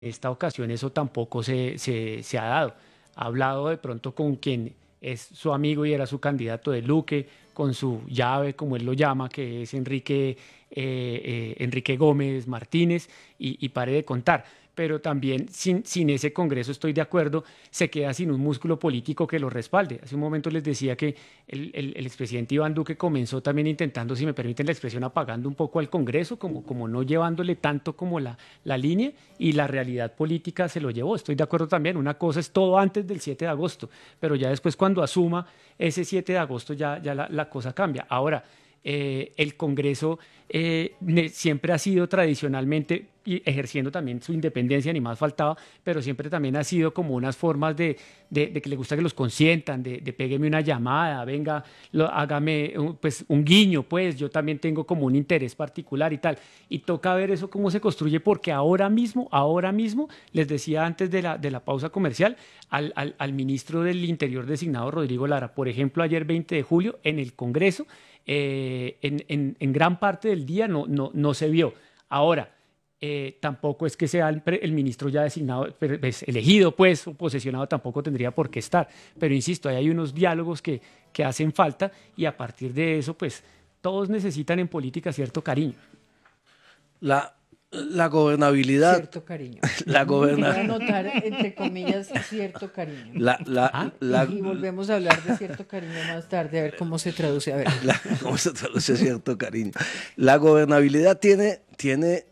esta ocasión eso tampoco se ha dado. Ha hablado de pronto con quien es su amigo y era su candidato de Luque, con su llave, como él lo llama, que es Enrique Gómez Martínez, y pare de contar. Pero también sin ese Congreso, estoy de acuerdo, se queda sin un músculo político que lo respalde. Hace un momento les decía que el expresidente Iván Duque comenzó también intentando, si me permiten la expresión, apagando un poco al Congreso, como no llevándole tanto como la línea, y la realidad política se lo llevó. Estoy de acuerdo también, una cosa es todo antes del 7 de agosto, pero ya después cuando asuma ese 7 de agosto ya la cosa cambia. Ahora, el Congreso siempre ha sido tradicionalmente, y ejerciendo también su independencia, ni más faltaba, pero siempre también ha sido como unas formas de que le gusta que los consientan, de pégueme una llamada, venga, hágame pues, un guiño, pues yo también tengo como un interés particular y tal. Y toca ver eso cómo se construye, porque ahora mismo, les decía antes de la pausa comercial, al ministro del Interior designado, Rodrigo Lara, por ejemplo, ayer 20 de julio, en el Congreso, en gran parte del día no se vio. Ahora, tampoco es que sea el ministro ya designado, pues, elegido, pues, o posesionado, tampoco tendría por qué estar. Pero insisto, ahí hay unos diálogos que hacen falta, y a partir de eso, pues, todos necesitan en política cierto cariño. La, la gobernabilidad, Cierto cariño. la Voy a goberna, anotar, entre comillas, cierto cariño. la, la, Ah, la, Y volvemos a hablar de cierto cariño más tarde, a ver cómo se traduce. A ver, ¿cómo se traduce cierto cariño? La gobernabilidad tiene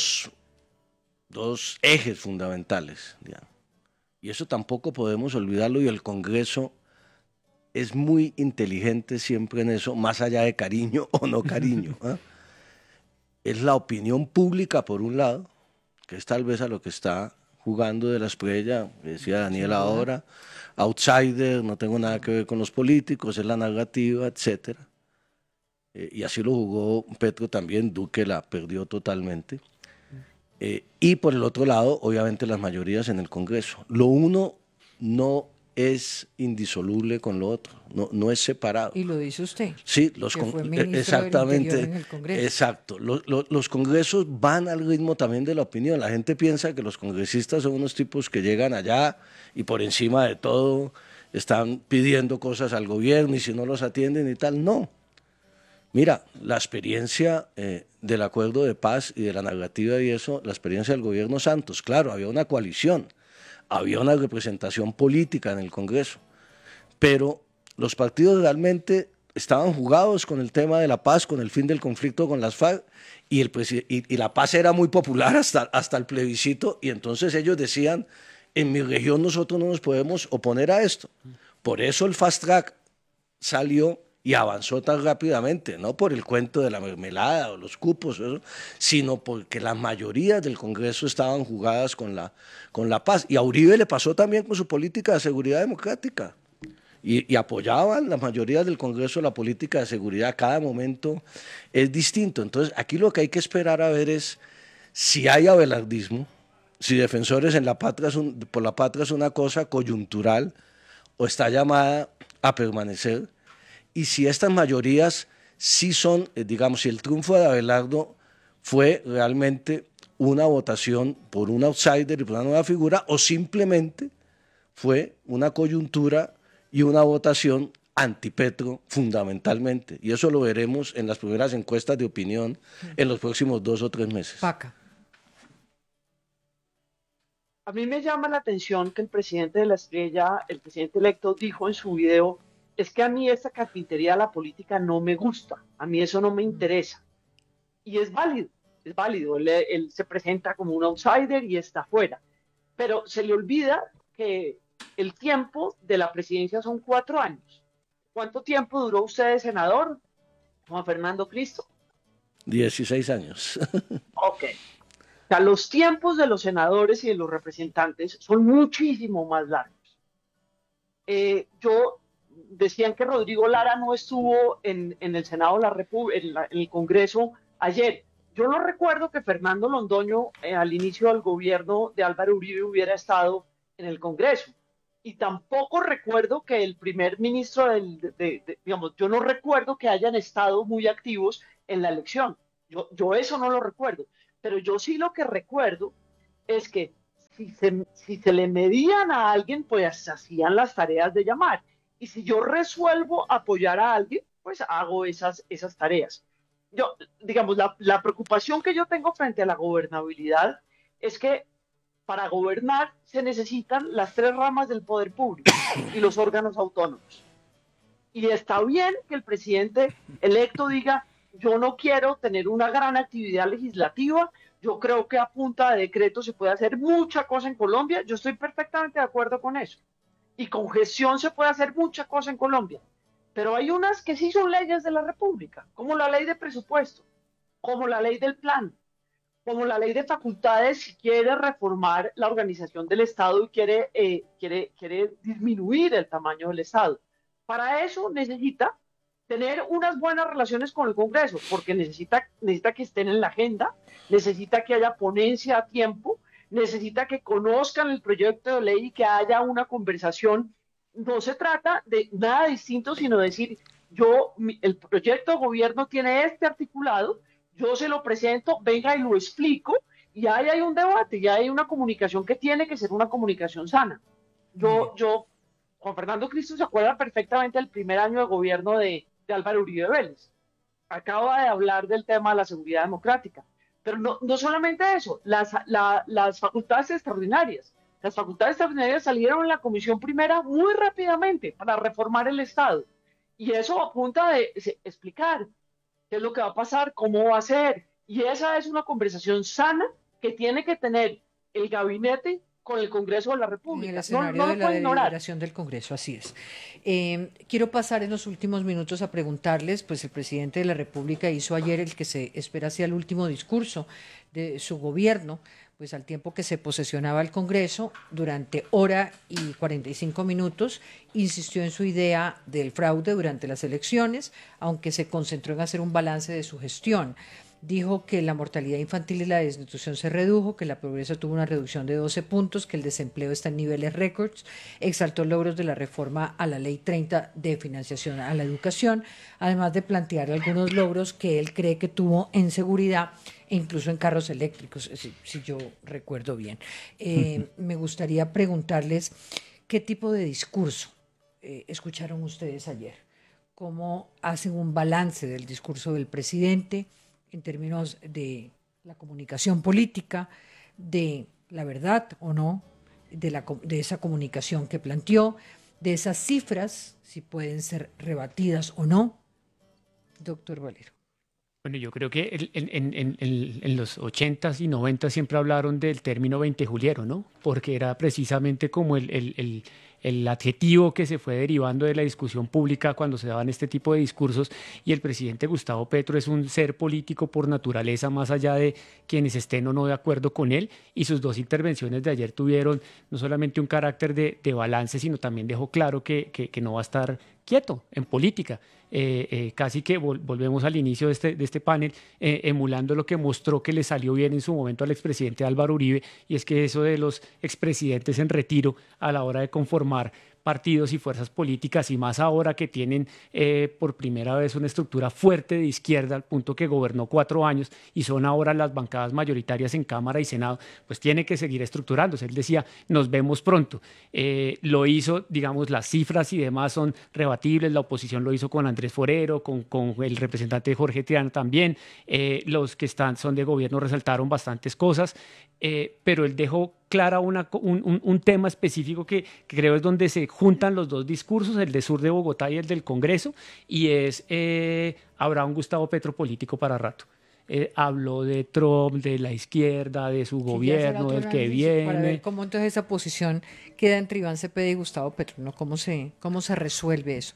dos ejes fundamentales, digamos. Y eso tampoco podemos olvidarlo, y el Congreso es muy inteligente siempre en eso, más allá de cariño o no cariño. ¿Ah? Es la opinión pública, por un lado, que es tal vez a lo que está jugando de la estrella, que decía Daniel sin duda. ahora, outsider, no tengo nada que ver con los políticos, es la narrativa, etcétera. Y así lo jugó Petro también, Duque la perdió totalmente. Y por el otro lado, obviamente las mayorías en el Congreso. Lo uno no es indisoluble con lo otro, no es separado. Y lo dice usted, Sí, que fue ministro del Interior exactamente, en el Congreso. exacto. Los congresos van al ritmo también de la opinión. La gente piensa que los congresistas son unos tipos que llegan allá y por encima de todo están pidiendo cosas al gobierno, y si no los atienden y tal. No. Mira, la experiencia del acuerdo de paz y de la narrativa y eso, la experiencia del gobierno Santos, claro, había una coalición, había una representación política en el Congreso, pero los partidos realmente estaban jugados con el tema de la paz, con el fin del conflicto con las FARC, y la paz era muy popular hasta el plebiscito, y entonces ellos decían, en mi región nosotros no nos podemos oponer a esto. Por eso el fast track salió y avanzó tan rápidamente, no por el cuento de la mermelada o los cupos, eso, sino porque las mayorías del Congreso estaban jugadas con la paz. Y a Uribe le pasó también con su política de seguridad democrática. Y apoyaban las mayorías del Congreso la política de seguridad. Cada momento es distinto. Entonces, aquí lo que hay que esperar a ver es si hay abelardismo, si Defensores en la patria por la patria es una cosa coyuntural o está llamada a permanecer, y si estas mayorías sí son, digamos, si el triunfo de Abelardo fue realmente una votación por un outsider y por una nueva figura, o simplemente fue una coyuntura y una votación antipetro fundamentalmente. Y eso lo veremos en las primeras encuestas de opinión en los próximos 2 o 3 meses. Paca. A mí me llama la atención que el presidente de la Estrella, el presidente electo, dijo en su video, es que a mí esta carpintería de la política no me gusta, a mí eso no me interesa. Y es válido, él se presenta como un outsider y está fuera. Pero se le olvida que el tiempo de la presidencia son 4 años. ¿Cuánto tiempo duró usted de senador, Juan Fernando Cristo? 16 años. Ok. O sea, los tiempos de los senadores y de los representantes son muchísimo más largos. Yo decían que Rodrigo Lara no estuvo en el Senado de la República, en el Congreso ayer. Yo no recuerdo que Fernando Londoño al inicio del gobierno de Álvaro Uribe hubiera estado en el Congreso. Y tampoco recuerdo que el primer ministro digamos, yo no recuerdo que hayan estado muy activos en la elección. Yo eso no lo recuerdo. Pero yo sí lo que recuerdo es que si se le medían a alguien, pues hacían las tareas de llamar. Y si yo resuelvo apoyar a alguien, pues hago esas tareas. Yo, digamos, la preocupación que yo tengo frente a la gobernabilidad es que para gobernar se necesitan las tres ramas del poder público y los órganos autónomos. Y está bien que el presidente electo diga, yo no quiero tener una gran actividad legislativa, yo creo que a punta de decreto se puede hacer mucha cosa en Colombia, yo estoy perfectamente de acuerdo con eso. Y con gestión se puede hacer mucha cosa en Colombia. Pero hay unas que sí son leyes de la República, como la ley de presupuesto, como la ley del plan, como la ley de facultades, si quiere reformar la organización del Estado y quiere disminuir el tamaño del Estado. Para eso necesita tener unas buenas relaciones con el Congreso, porque necesita que estén en la agenda, necesita que haya ponencia a tiempo, necesita que conozcan el proyecto de ley y que haya una conversación. No se trata de nada distinto, sino decir, el proyecto de gobierno tiene este articulado, yo se lo presento, venga y lo explico, y ahí hay un debate, ya hay una comunicación que tiene que ser una comunicación sana. Juan Fernando Cristo se acuerda perfectamente del primer año de gobierno de Álvaro Uribe Vélez. Acaba de hablar del tema de la seguridad democrática. Pero no solamente eso, las facultades extraordinarias. Las facultades extraordinarias salieron en la Comisión Primera muy rápidamente para reformar el Estado. Y eso apunta de explicar qué es lo que va a pasar, cómo va a ser. Y esa es una conversación sana que tiene que tener el gabinete con el Congreso de la República. En el escenario de la deliberación del Congreso, así es. Quiero pasar en los últimos minutos a preguntarles, pues el presidente de la República hizo ayer el que se espera sea el último discurso de su gobierno, pues al tiempo que se posesionaba el Congreso, durante hora y 45 minutos, insistió en su idea del fraude durante las elecciones, aunque se concentró en hacer un balance de su gestión. Dijo que la mortalidad infantil y la desnutrición se redujo, que la pobreza tuvo una reducción de 12 puntos, que el desempleo está en niveles récords, exaltó logros de la reforma a la Ley 30 de financiación a la educación, además de plantear algunos logros que él cree que tuvo en seguridad e incluso en carros eléctricos, si yo recuerdo bien. Me gustaría preguntarles qué tipo de discurso escucharon ustedes ayer, cómo hacen un balance del discurso del presidente en términos de la comunicación política, de la verdad o no, de esa comunicación que planteó, de esas cifras, si pueden ser rebatidas o no. Doctor Valero. Bueno, yo creo que en los 80s y 90s siempre hablaron del término veintejuliero, ¿no? Porque era precisamente como el adjetivo que se fue derivando de la discusión pública cuando se daban este tipo de discursos, y el presidente Gustavo Petro es un ser político por naturaleza, más allá de quienes estén o no de acuerdo con él, y sus dos intervenciones de ayer tuvieron no solamente un carácter de balance, sino también dejó claro que no va a estar quieto en política. Casi que volvemos al inicio de este panel, emulando lo que mostró que le salió bien en su momento al expresidente Álvaro Uribe, y es que eso de los expresidentes en retiro a la hora de conformar partidos y fuerzas políticas, y más ahora que tienen por primera vez una estructura fuerte de izquierda, al punto que gobernó 4 años y son ahora las bancadas mayoritarias en Cámara y Senado, pues tiene que seguir estructurándose. Él decía, nos vemos pronto. Lo hizo, digamos, las cifras y demás son rebatibles, la oposición lo hizo con Andrés Forero, con el representante Jorge Triana también, los que son de gobierno resaltaron bastantes cosas, pero él dejó clara un tema específico que creo es donde se juntan los dos discursos, el de Sur de Bogotá y el del Congreso, y es habrá un Gustavo Petro político para rato. Habló de Trump, de la izquierda, de su gobierno, del que viene. Para ver cómo entonces esa posición queda entre Iván Cepeda y Gustavo Petro, ¿no? ¿Cómo se resuelve eso?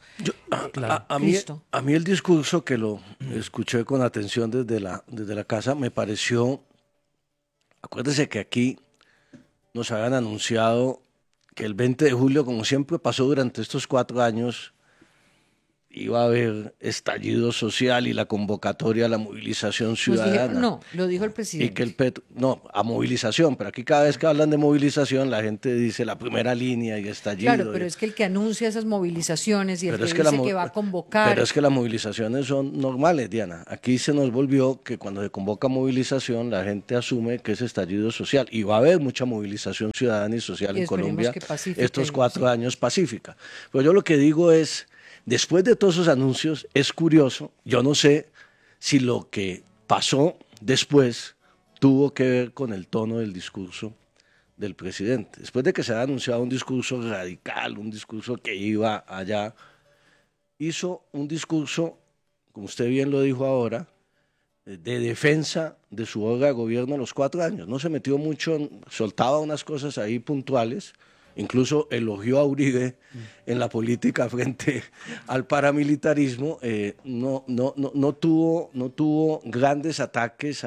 A mí el discurso, que lo escuché con atención desde la casa, me pareció, acuérdese que aquí nos habían anunciado que el 20 de julio, como siempre pasó durante estos 4 años, iba a haber estallido social y la convocatoria a la movilización ciudadana. No, lo dijo el presidente. Y que el Petro, no, a movilización, pero aquí cada vez que hablan de movilización la gente dice la primera línea y estallido. Claro, pero es que el que anuncia esas movilizaciones y el que dice que va a convocar... Pero es que las movilizaciones son normales, Diana. Aquí se nos volvió que cuando se convoca movilización la gente asume que es estallido social y va a haber mucha movilización ciudadana y social en Colombia estos 4 años pacífica. Pero yo lo que digo es... Después de todos esos anuncios, es curioso, yo no sé si lo que pasó después tuvo que ver con el tono del discurso del presidente. Después de que se ha anunciado un discurso radical, un discurso que iba allá, hizo un discurso, como usted bien lo dijo ahora, de defensa de su obra de gobierno a los 4 años. No se metió mucho, soltaba unas cosas ahí puntuales. Incluso elogió a Uribe en la política frente al paramilitarismo. No tuvo grandes ataques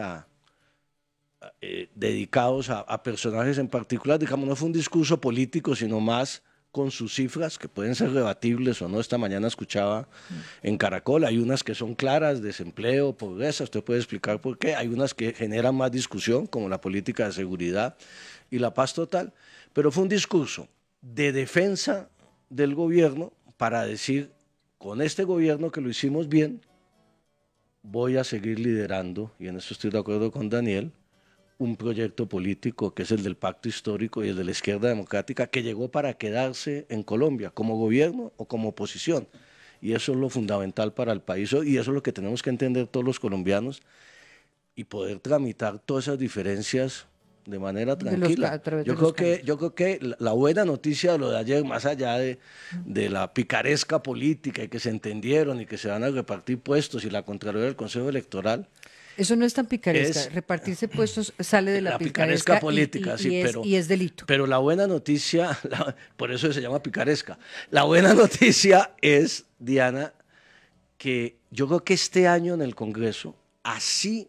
dedicados a personajes en particular. Digamos, no fue un discurso político, sino más con sus cifras, que pueden ser rebatibles o no. Esta mañana escuchaba en Caracol, hay unas que son claras, desempleo, pobreza, usted puede explicar por qué. Hay unas que generan más discusión, como la política de seguridad y la paz total. Pero fue un discurso de defensa del gobierno para decir, con este gobierno que lo hicimos bien, voy a seguir liderando, y en eso estoy de acuerdo con Daniel, un proyecto político que es el del Pacto Histórico y el de la Izquierda Democrática, que llegó para quedarse en Colombia, como gobierno o como oposición. Y eso es lo fundamental para el país, y eso es lo que tenemos que entender todos los colombianos, y poder tramitar todas esas diferencias de manera tranquila. Yo creo que la buena noticia de lo de ayer, más allá de la picaresca política y que se entendieron y que se van a repartir puestos y la Contraloría del Consejo Electoral. Eso no es tan picaresca. Repartirse puestos sale de la picaresca política, y es delito. Pero la buena noticia, por eso se llama picaresca, la buena noticia es, Diana, que yo creo que este año en el Congreso, así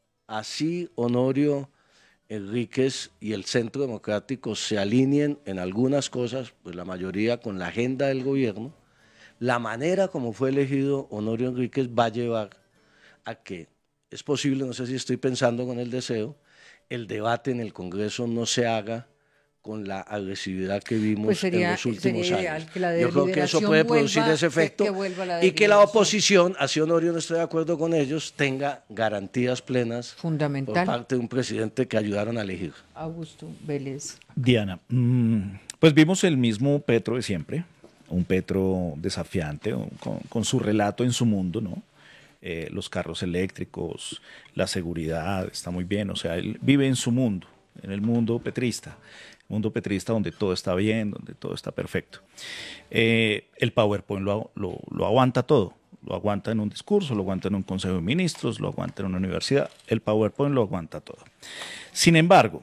Honorio Enríquez y el Centro Democrático se alineen en algunas cosas, pues la mayoría con la agenda del gobierno, la manera como fue elegido Honorio Enríquez va a llevar a que, es posible, no sé si estoy pensando con el deseo, el debate en el Congreso no se haga con la agresividad que vimos en los últimos años. Yo creo que eso puede producir ese efecto y que la oposición, así Honorio no estoy de acuerdo con ellos, tenga garantías plenas por parte de un presidente que ayudaron a elegir. Augusto Vélez. Diana, pues vimos el mismo Petro de siempre, un Petro desafiante, con su relato en su mundo, ¿no? Los carros eléctricos, la seguridad, está muy bien, o sea, él vive en su mundo, en el mundo petrista donde todo está bien, donde todo está perfecto. El PowerPoint lo aguanta todo, lo aguanta en un discurso, lo aguanta en un consejo de ministros, lo aguanta en una universidad, el PowerPoint lo aguanta todo. Sin embargo,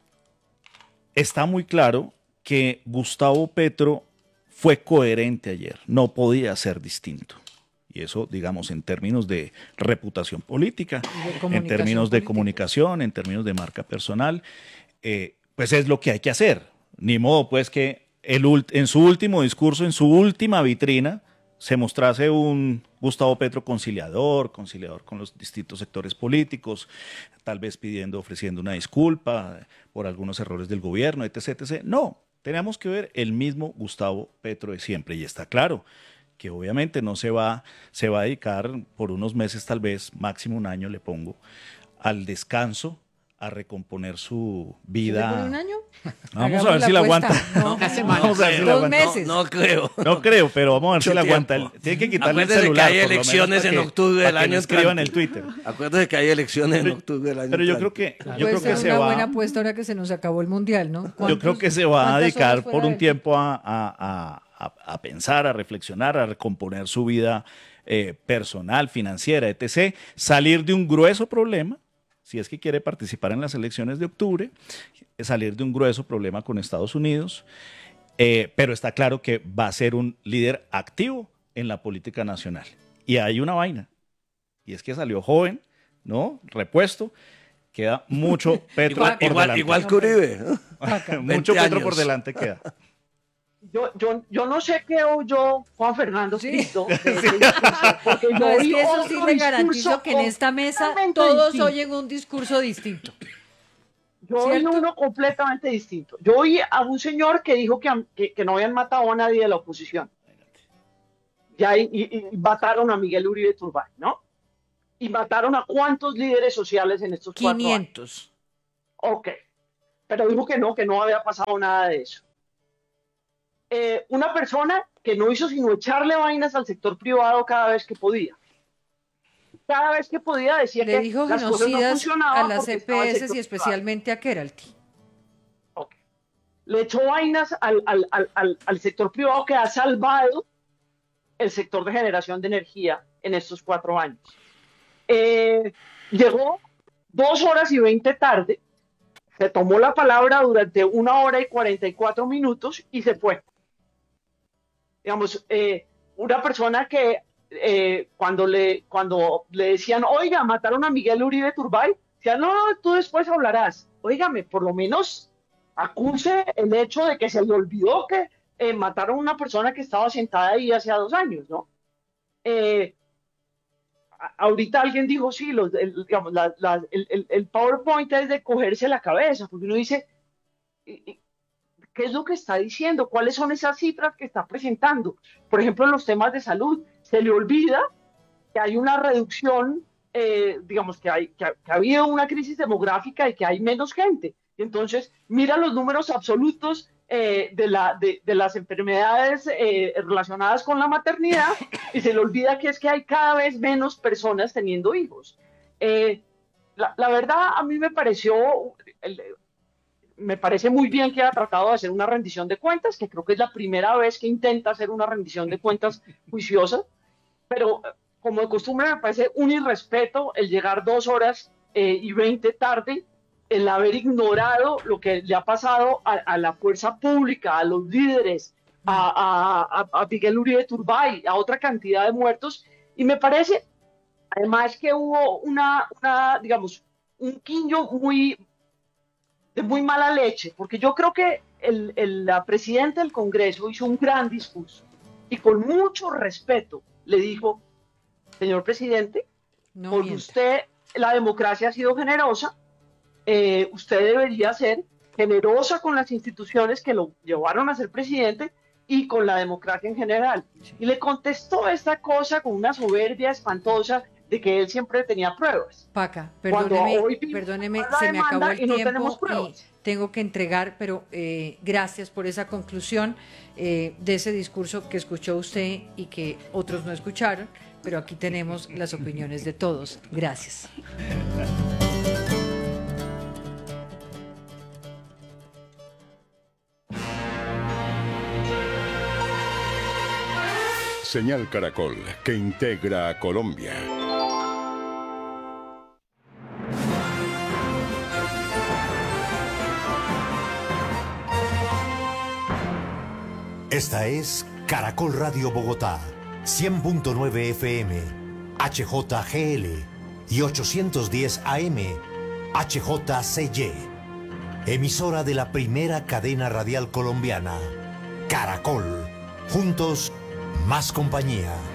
está muy claro que Gustavo Petro fue coherente ayer, no podía ser distinto. Y eso, digamos, en términos de reputación política, en términos de comunicación, en términos de marca personal, pues es lo que hay que hacer. Ni modo, pues, que en su último discurso, en su última vitrina, se mostrase un Gustavo Petro conciliador con los distintos sectores políticos, tal vez ofreciendo una disculpa por algunos errores del gobierno, etc., etc. No, tenemos que ver el mismo Gustavo Petro de siempre. Y está claro que obviamente no se va a dedicar por unos meses, tal vez, máximo un año le pongo, al descanso, a recomponer su vida. ¿Por un año? Vamos a ver si la aguanta. Vamos a ver si la aguanta. 2 meses. No creo. No creo, pero vamos a ver si la aguanta. Tiene que quitarle el celular. Que hay elecciones en octubre del año entrante. En el Twitter. Acuérdese que hay elecciones en octubre del año entrante. Pero yo creo que se va. Una buena apuesta ahora que se nos acabó el mundial, ¿no? Yo creo que se va a dedicar por un tiempo a pensar, a reflexionar, a recomponer su vida personal, financiera, etc. Salir de un grueso problema, si es que quiere participar en las elecciones de octubre, salir de un grueso problema con Estados Unidos, pero está claro que va a ser un líder activo en la política nacional. Y hay una vaina, y es que salió joven, ¿no? Repuesto, queda mucho Petro por delante. Igual que Uribe. Mucho Petro por delante queda. Yo no sé qué oyó Juan Fernando Sí. Cristo de ese discurso, porque yo No, es oí que eso sí otro le garantizo discurso que en esta mesa completamente todos distinto. oyen un discurso distinto. Yo oí ¿Cierto? uno completamente distinto. Yo oí a un señor que dijo que no habían matado a nadie de la oposición. Ya, y mataron a Miguel Uribe Turbay, ¿no? Y mataron a cuántos líderes sociales en estos 4 años. 500. Ok, pero dijo que no había pasado nada de eso. Una persona que no hizo sino echarle vainas al sector privado cada vez que podía. Cada vez que podía decía Le que dijo las cosas no genocidas a funcionaban las porque estaba el EPS sector y privado. especialmente a Keralty. Ok. Le echó vainas al sector privado que ha salvado el sector de generación de energía en estos 4 años. Llegó 2 horas y 20 tarde, se tomó la palabra durante 1 hora y 44 minutos y se fue. Digamos, una persona que cuando le decían, oiga, mataron a Miguel Uribe Turbay, decía, no, tú después hablarás. Óigame, por lo menos acuse el hecho de que se le olvidó que mataron a una persona que estaba sentada ahí hace 2 años, ¿no? Ahorita alguien dijo, sí, digamos, el PowerPoint es de cogerse la cabeza, porque uno dice, ¿qué es lo que está diciendo? ¿Cuáles son esas cifras que está presentando? Por ejemplo, en los temas de salud, se le olvida que hay una reducción, digamos, que ha habido una crisis demográfica y que hay menos gente. Entonces, mira los números absolutos de las enfermedades relacionadas con la maternidad y se le olvida que es que hay cada vez menos personas teniendo hijos. La verdad, a mí me parece muy bien que haya tratado de hacer una rendición de cuentas, que creo que es la primera vez que intenta hacer una rendición de cuentas juiciosa, pero como de costumbre me parece un irrespeto el llegar 2 horas y 20 tarde, el haber ignorado lo que le ha pasado a la fuerza pública, a los líderes, a Miguel Uribe Turbay, a otra cantidad de muertos, y me parece además que hubo digamos, un quincho de muy mala leche, porque yo creo que la presidenta del Congreso hizo un gran discurso y con mucho respeto le dijo, señor presidente, No por mienta. usted la democracia ha sido generosa, usted debería ser generosa con las instituciones que lo llevaron a ser presidente y con la democracia en general. Y le contestó esta cosa con una soberbia espantosa de que él siempre tenía pruebas. Paca, Cuando hoy perdóneme, la se me acabó demanda el y no tenemos tiempo y pruebas. tengo que entregar, pero gracias por esa conclusión de ese discurso que escuchó usted y que otros no escucharon, pero aquí tenemos las opiniones de todos. Gracias. Señal Caracol, que integra a Colombia. Esta es Caracol Radio Bogotá, 100.9 FM, HJGL y 810 AM, HJCY. Emisora de la primera cadena radial colombiana, Caracol. Juntos, más compañía.